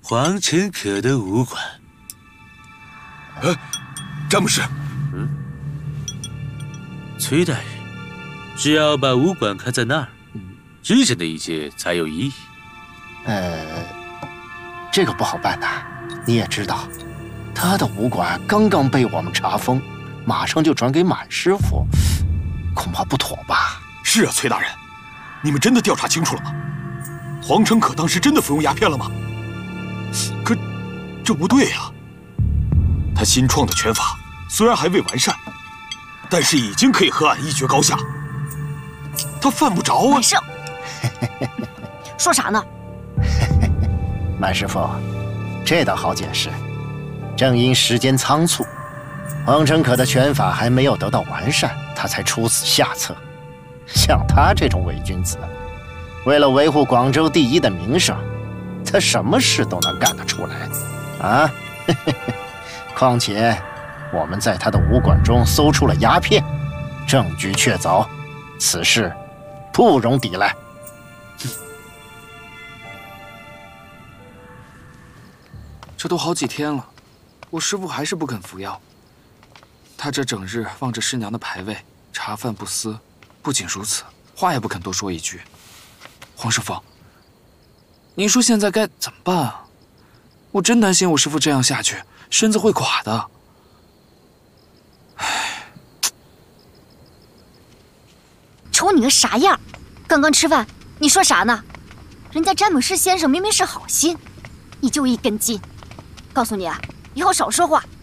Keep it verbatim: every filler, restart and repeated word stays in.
黄成可的武馆。 哎，詹姆士。 嗯，崔大人，只要把武馆开在那儿，之前的一切才有意义。 呃，这个不好办呐，你也知道，他的武馆刚刚被我们查封，马上就转给满师傅，恐怕不妥吧？ 是啊，崔大人，你们真的调查清楚了吗？黄成可当时真的服用鸦片了吗？可这不对呀、啊！他新创的拳法虽然还未完善，但是已经可以和俺一决高下。他犯不着啊！ 满胜，说啥呢？ 满师傅，这倒好解释。正因时间仓促，黄成可的拳法还没有得到完善，他才出此下策。像他这种伪君子，为了维护广州第一的名声，他什么事都能干得出来啊！况且我们在他的武馆中搜出了鸦片，证据确凿，此事不容抵赖。 这都好几天了，我师父还是不肯服药。他这整日望着师娘的牌位，茶饭不思。不仅如此，话也不肯多说一句。黄师傅，您说现在该怎么办啊？我真担心我师父这样下去，身子会垮的。唉， 瞅你个啥样！刚刚吃饭，你说啥呢？人家詹姆士先生明明是好心，你就一根筋。告诉你啊，以后少说话，